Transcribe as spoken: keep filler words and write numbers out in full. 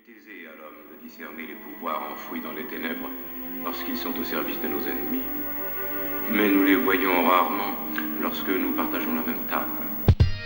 aisé à l'homme de discerner les pouvoirs enfouis dans les ténèbres lorsqu'ils sont au service de nos ennemis. Mais nous les voyons rarement lorsque nous partageons la même table.